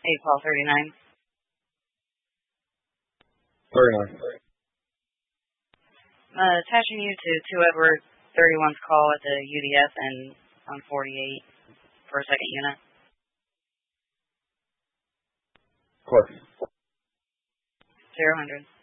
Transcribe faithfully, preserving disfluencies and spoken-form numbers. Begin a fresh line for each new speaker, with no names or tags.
eight Paul thirty-nine.
thirty-nine.
Uh, attaching you to two Edward thirty-one's call at the U D F and on forty-eight for a second unit.
Close.
zero hundred.